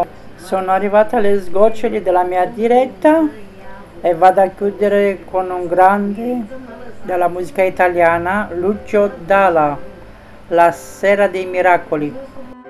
Sono arrivata alle sgoccioli della mia diretta e vado a chiudere con un grande della musica italiana, Lucio Dalla, La sera dei miracoli.